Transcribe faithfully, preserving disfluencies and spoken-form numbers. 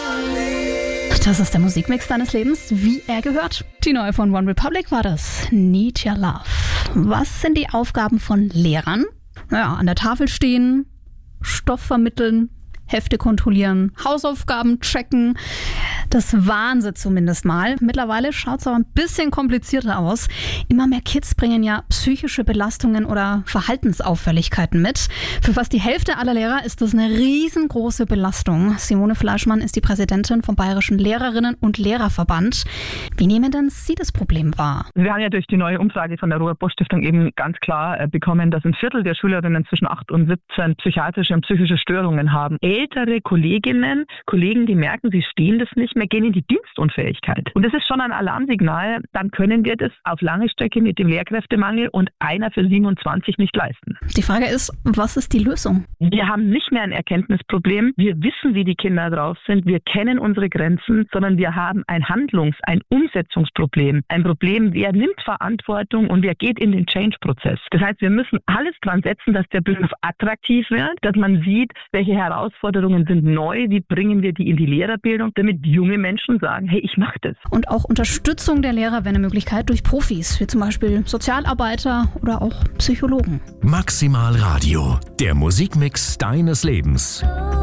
Das ist der Musikmix deines Lebens, wie er gehört. Die neue von One Republic war das. Need Your Love. Was sind die Aufgaben von Lehrern? Naja, an der Tafel stehen, Stoff vermitteln, Hefte kontrollieren, Hausaufgaben checken. Das waren sie zumindest mal. Mittlerweile schaut es aber ein bisschen komplizierter aus. Immer mehr Kids bringen ja psychische Belastungen oder Verhaltensauffälligkeiten mit. Für fast die Hälfte aller Lehrer ist das eine riesengroße Belastung. Simone Fleischmann ist die Präsidentin vom Bayerischen Lehrerinnen- und Lehrerverband. Wie nehmen denn Sie das Problem wahr? Wir haben ja durch die neue Umfrage von der Robert-Bosch-Stiftung eben ganz klar bekommen, dass ein Viertel der Schülerinnen zwischen acht und siebzehn psychiatrische und psychische Störungen haben. Ältere Kolleginnen, Kollegen, die merken, sie stehen das nicht mehr, gehen in die Dienstunfähigkeit. Und das ist schon ein Alarmsignal. Dann können wir das auf lange Strecke mit dem Lehrkräftemangel und einer für siebenundzwanzig nicht leisten. Die Frage ist, was ist die Lösung? Wir haben nicht mehr ein Erkenntnisproblem. Wir wissen, wie die Kinder drauf sind. Wir kennen unsere Grenzen, sondern wir haben ein Handlungs-, ein Umsetzungsproblem. Ein Problem, wer nimmt Verantwortung und wer geht in den Change-Prozess. Das heißt, wir müssen alles dran setzen, dass der Beruf attraktiv wird, dass man sieht, welche Herausforderungen sind neu, wie bringen wir die in die Lehrerbildung, damit junge Menschen sagen, hey, ich mache das. Und auch Unterstützung der Lehrer wäre eine Möglichkeit durch Profis, wie zum Beispiel Sozialarbeiter oder auch Psychologen. Maximal Radio, der Musikmix deines Lebens.